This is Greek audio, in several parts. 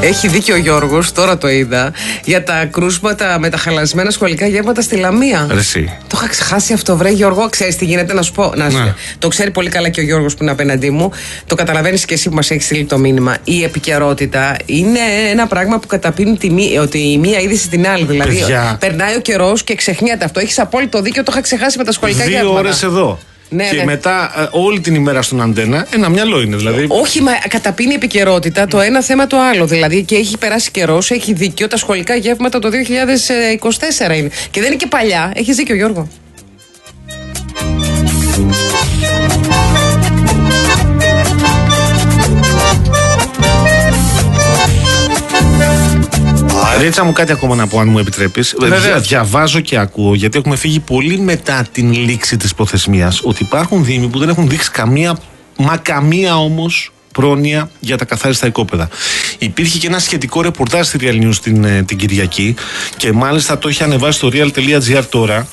Έχει δίκιο ο Γιώργος, τώρα το είδα, για τα κρούσματα με τα χαλασμένα σχολικά γεύματα στη Λαμία. Εσύ. Το είχα ξεχάσει αυτό, βρε Γιώργο. Ξέρεις τι γίνεται, να σου πω. Το ξέρει πολύ καλά και ο Γιώργος που είναι απέναντί μου. Το καταλαβαίνεις και εσύ που μας έχεις στείλει το μήνυμα. Η επικαιρότητα είναι ένα πράγμα που καταπίνει ότι η μία είδηση την άλλη. Δηλαδή, περνάει ο καιρός και ξεχνιέται αυτό. Έχεις απόλυτο δίκιο, το είχα ξεχάσει με τα σχολικά γεύματα. 2 ώρες εδώ. Ναι, και μετά όλη την ημέρα στον αντένα, ένα μυαλό είναι δηλαδή. Όχι, μα καταπίνει η επικαιρότητα το ένα θέμα το άλλο. Δηλαδή και έχει περάσει καιρός, έχει δίκιο. Τα σχολικά γεύματα το 2024 είναι. Και δεν είναι και παλιά. Έχεις δίκιο, Γιώργο. Ρίτσα μου, κάτι ακόμα να πω, αν μου επιτρέπεις. Διαβάζω και ακούω, γιατί έχουμε φύγει πολύ μετά την λήξη της προθεσμίας, ότι υπάρχουν δήμοι που δεν έχουν δείξει καμία όμως πρόνοια για τα καθάριστα οικόπεδα. Υπήρχε και ένα σχετικό ρεπορτάζ στη Real News την Κυριακή και μάλιστα το είχε ανεβάσει στο real.gr τώρα,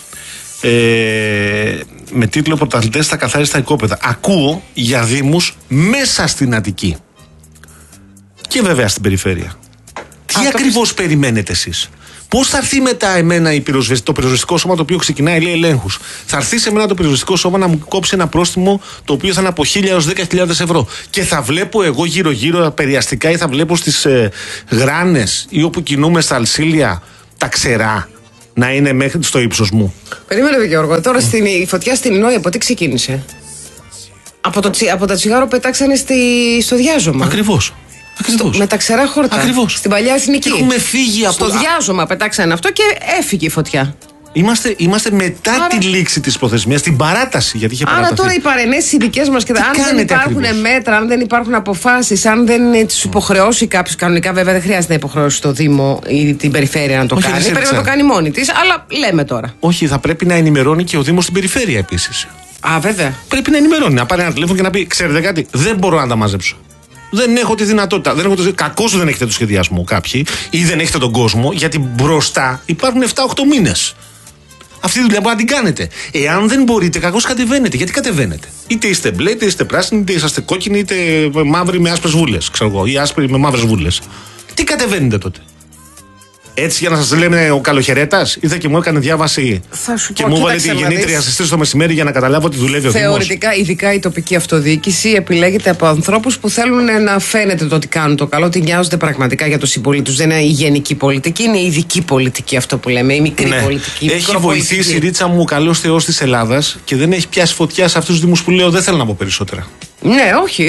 με τίτλο «Πρωταθλητές στα καθάριστα οικόπεδα». Ακούω για δήμους μέσα στην Αττική και βέβαια στην περιφέρεια. Τι ακριβώς περιμένετε εσείς? Πώς θα έρθει μετά εμένα το πυροσβεστικό σώμα το οποίο ξεκινάει, λέει, ελέγχους? Θα έρθει σε μένα το πυροσβεστικό σώμα να μου κόψει ένα πρόστιμο το οποίο θα είναι από 1.000 έως 10.000 ευρώ. Και θα βλέπω εγώ γύρω-γύρω περιαστικά ή θα βλέπω στις γράνες ή όπου κινούμε στα αλσίλια τα ξερά να είναι μέχρι στο ύψος μου. Περίμενε, Γιώργο. Τώρα η φωτιά στην Ινόη από τι ξεκίνησε? Από τα τσιγάρο πετάξανε στο διάζωμα. Ακριβώς. Με τα ξερά χόρτα. Ακριβώς. Στην παλιά εθνική. Έχουμε φύγει από. Στο διάζωμα πετάξανε αυτό και έφυγε η φωτιά. Είμαστε μετά τη λήξη της προθεσμίας, την παράταση. Γιατί είχε παράταση. Άρα τώρα οι παρενέσεις οι δικές μας και αν δεν υπάρχουν μέτρα, αν δεν υπάρχουν αποφάσεις, αν δεν τις υποχρεώσει κάποιος, κανονικά βέβαια δεν χρειάζεται να υποχρεώσει το Δήμο ή την περιφέρεια να το κάνει. Πρέπει να το κάνει μόνη της, αλλά λέμε τώρα. Όχι, θα πρέπει να ενημερώνει και ο Δήμος στην περιφέρεια επίσης. Α, βέβαια. Πρέπει να ενημερώνει, να πάρει ένα τηλέφωνο και να πει: ξέρετε κάτι, δεν μπορώ να τα μαζέψω. Δεν έχω τη δυνατότητα. Κακώς δεν έχετε το σχεδιασμό κάποιοι ή δεν έχετε τον κόσμο, γιατί μπροστά υπάρχουν 7-8 μήνες. Αυτή τη δουλειά μπορεί να την κάνετε. Εάν δεν μπορείτε, κακώς κατεβαίνετε. Γιατί κατεβαίνετε? Είτε είστε μπλε, είτε είστε πράσινοι, είτε είσαστε κόκκινοι, είτε μαύροι με άσπρες βούλες. Ξέρω εγώ, ή άσπροι με μαύρες βούλες. Τι κατεβαίνετε τότε? Έτσι για να σας λέμε ο καλοχαιρέτας? Ήρθε και μου έκανε διάβαση και μου έβαλε τη γεννήτρια στις 3 το μεσημέρι για να καταλάβω ότι δουλεύει ο Δήμος. Θεωρητικά, ειδικά η τοπική αυτοδιοίκηση επιλέγεται από ανθρώπους που θέλουν να φαίνεται το ότι κάνουν το καλό, ότι νοιάζονται πραγματικά για το συμπολίτη τους. Δεν είναι η γενική πολιτική, είναι η ειδική πολιτική, αυτό που λέμε, η μικρή πολιτική. Έχει βοηθήσει η Ρίτσα μου ο καλός Θεός της Ελλάδας και δεν έχει πιάσει φωτιά σε αυτούς τους Δήμους που λέω, δεν θέλω να πω περισσότερα. Ναι, όχι.